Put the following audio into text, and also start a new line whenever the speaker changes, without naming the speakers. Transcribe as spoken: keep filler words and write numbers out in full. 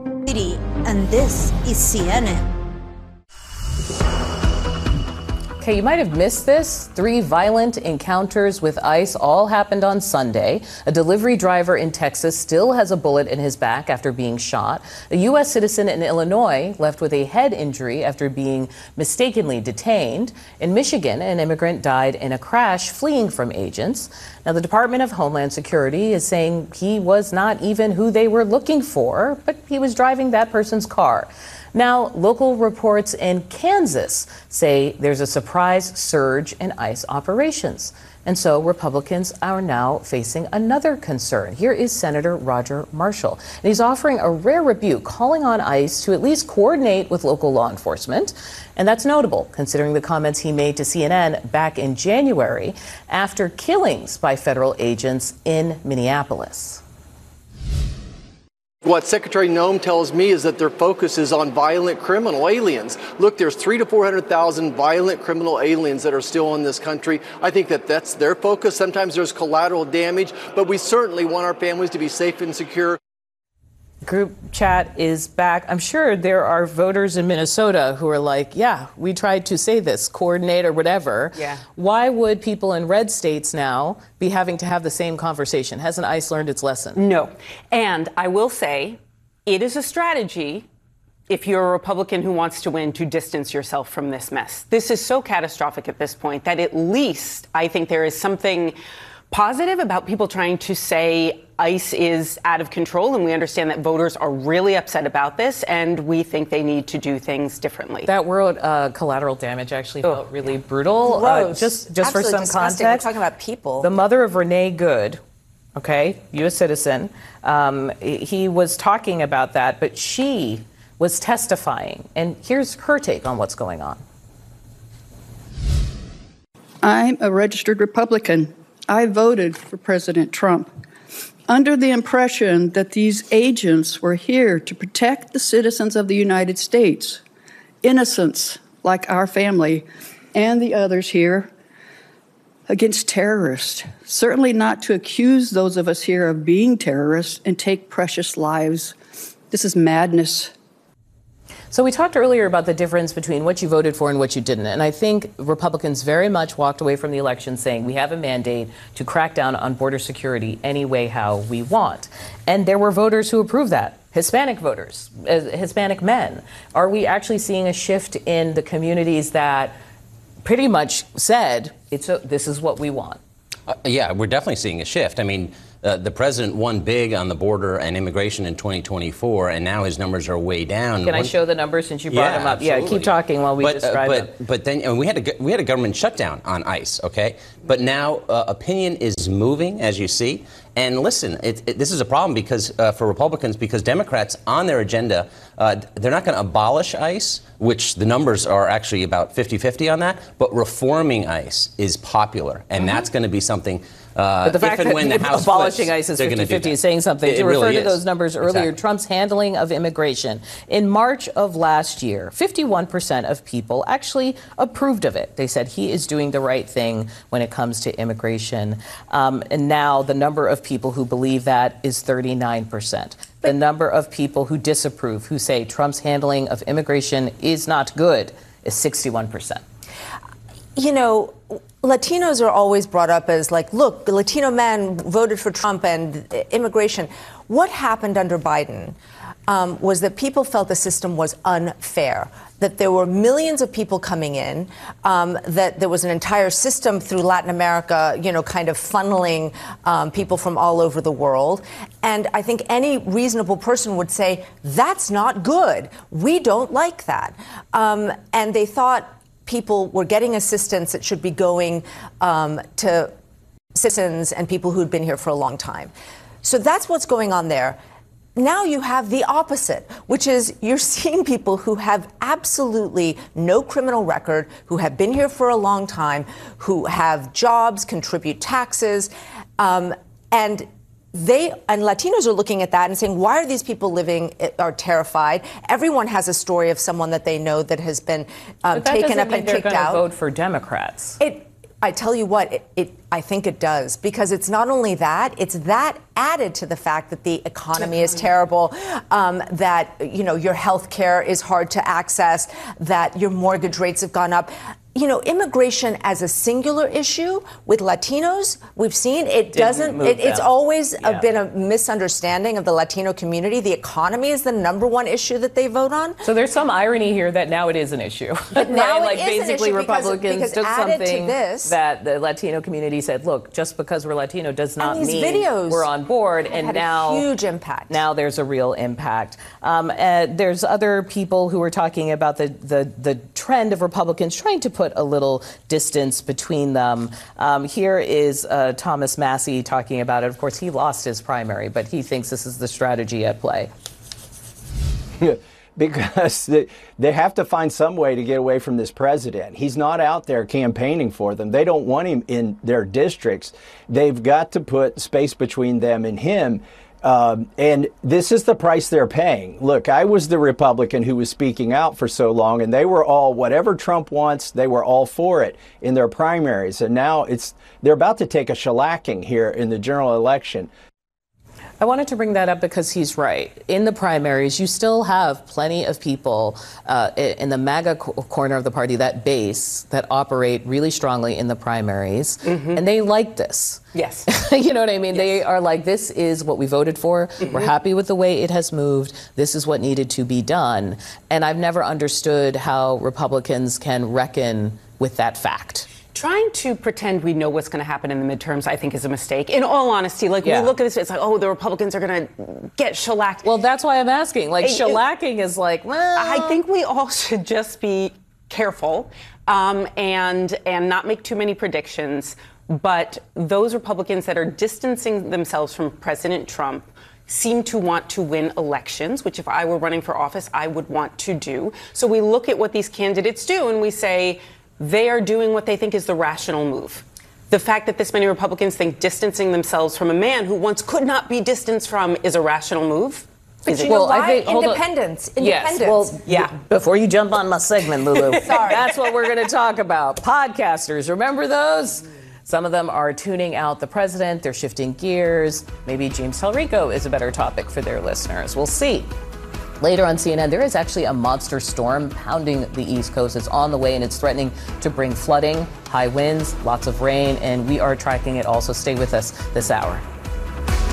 And this is C N N.
Okay, you might have missed this. Three violent encounters with ICE all happened on Sunday. A delivery driver in Texas still has a bullet in his back after being shot. A U S citizen in Illinois left with a head injury after being mistakenly detained. In Michigan, an immigrant died in a crash fleeing from agents. Now, the Department of Homeland Security is saying he was not even who they were looking for, but he was driving that person's car. Now, local reports in Kansas say there's a surprise surge in ICE operations. And so Republicans are now facing another concern. Here is Senator Roger Marshall. And he's offering a rare rebuke, calling on ICE to at least coordinate with local law enforcement. And that's notable, considering the comments he made to C N N back in January after killings by federal agents in Minneapolis.
What Secretary Noem tells me is that their focus is on violent criminal aliens. Look, there's three to four hundred thousand violent criminal aliens that are still in this country. I think that that's their focus. Sometimes there's collateral damage, but we certainly want our families to be safe and secure.
Group chat is back. I'm sure there are voters in Minnesota who are like, yeah, we tried to say this, coordinate or whatever.
Yeah.
Why would people in red states now be having to have the same conversation? Hasn't ICE learned its lesson?
No. And I will say it is a strategy, if you're a Republican who wants to win, to distance yourself from this mess. This is so catastrophic at this point that at least I think there is something positive about people trying to say ICE is out of control, and we understand that voters are really upset about this, and we think they need to do things differently.
That word uh, collateral damage actually felt really brutal. Uh, just just for some
disgusting.
context,
We're talking about people.
The mother of Renee Good, okay, U S citizen, um, he was talking about that, but she was testifying, and here's her take on what's going on.
I'm a registered Republican. I voted for President Trump under the impression that these agents were here to protect the citizens of the United States, innocents like our family and the others here, against terrorists. Certainly not to accuse those of us here of being terrorists and take precious lives. This is madness.
So we talked earlier about the difference between what you voted for and what you didn't. And I think Republicans very much walked away from the election saying we have a mandate to crack down on border security any way how we want. And there were voters who approved that. Hispanic voters, uh, Hispanic men. Are we actually seeing a shift in the communities that pretty much said it's a, this is what we want?
Uh, yeah, we're definitely seeing a shift. I mean, Uh, the president won big on the border and immigration in twenty twenty-four, and now his numbers are way down.
Can
One,
I show the numbers since you brought
yeah,
them up?
Absolutely.
Yeah, keep talking while we
but,
describe
uh,
them.
but, But then and we had a we had a government shutdown on ICE. Okay, but now uh, opinion is moving, as you see. And listen, it, it, this is a problem because uh, for Republicans, because Democrats on their agenda, uh, they're not going to abolish ICE, which the numbers are actually about fifty-fifty on that, but reforming ICE is popular, and mm-hmm. that's going to be something. Uh,
but the fact
if and
that
when the House
abolishing
flips,
ICE is
fifty-fifty
is saying something.
It,
to
it
refer
really
to
is.
those numbers earlier,
exactly.
Trump's handling of immigration. In March of last year, fifty-one percent of people actually approved of it. They said he is doing the right thing when it comes to immigration. Um, and now the number of people who believe that is thirty-nine percent. The number of people who disapprove, who say Trump's handling of immigration is not good, is sixty-one percent.
You know, Latinos are always brought up as like, look, the Latino man voted for Trump and immigration. What happened under Biden um, was that people felt the system was unfair, that there were millions of people coming in, um, that there was an entire system through Latin America, you know, kind of funneling um, people from all over the world. And I think any reasonable person would say, that's not good. We don't like that. Um, and they thought people were getting assistance that should be going um, to citizens and people who'd been here for a long time. So that's what's going on there. Now you have the opposite, which is you're seeing people who have absolutely no criminal record, who have been here for a long time, who have jobs, contribute taxes, um, and They and Latinos are looking at that and saying, why are these people living, are terrified? Everyone has a story of someone that they know that has been um, taken up and kicked out.
They're going to vote for Democrats.
It, I tell you what, it, it I think it does, because it's not only that, it's that added to the fact that the economy is terrible, um, that, you know, your health care is hard to access, that your mortgage rates have gone up. You know, immigration as a singular issue with Latinos, we've seen it doesn't, it, it's always
yeah.
a, been a misunderstanding of the Latino community. The economy is the number one issue that they vote on.
So there's some irony here that now it is an issue.
But now
right?
it
like
is
basically
an issue
Republicans
because, because
did
added to
something
this,
that the Latino community said, look, just because we're Latino does not
and these
mean
videos
we're on board. And
had
now
a huge impact.
Now there's a real impact. Um, uh, there's other people who are talking about the, the, the trend of Republicans trying to put a little distance between them. Um, here is uh, Thomas Massie talking about it. Of course, he lost his primary, but he thinks this is the strategy at play.
Because they, they have to find some way to get away from this president. He's not out there campaigning for them. They don't want him in their districts. They've got to put space between them and him. Um, and this is the price they're paying. Look, I was the Republican who was speaking out for so long, and they were all, whatever Trump wants, they were all for it in their primaries. And now it's they're about to take a shellacking here in the general election.
I wanted to bring that up because he's right. In the primaries, you still have plenty of people uh, in the MAGA co- corner of the party, that base, that operate really strongly in the primaries. Mm-hmm. And they like this.
Yes.
You know what I mean?
Yes.
They are like, this is what we voted for. Mm-hmm. We're happy with the way it has moved. This is what needed to be done. And I've never understood how Republicans can reckon with that fact.
Trying to pretend we know what's going to happen in the midterms, I think, is a mistake. In all honesty, like,
yeah.
we look at this, it's like, oh, the Republicans are going to get shellacked.
Well, that's why I'm asking. Like,
it,
shellacking is like, well...
I think we all should just be careful um, and and not make too many predictions. But those Republicans that are distancing themselves from President Trump seem to want to win elections, which if I were running for office, I would want to do. So we look at what these candidates do and we say, they are doing what they think is the rational move. The fact that this many Republicans think distancing themselves from a man who once could not be distanced from is a rational move.
But you
well,
know why?
I think,
Independence. Independence.
Yes. Well,
yeah.
b- before you jump on my segment, Lulu,
Sorry.
that's what we're going to talk about. Podcasters, remember those? Some of them are tuning out the president. They're shifting gears. Maybe James Talrico is a better topic for their listeners. We'll see. Later on C N N, there is actually a monster storm pounding the East Coast. It's on the way, and it's threatening to bring flooding, high winds, lots of rain, and we are tracking it also. Stay with us this hour.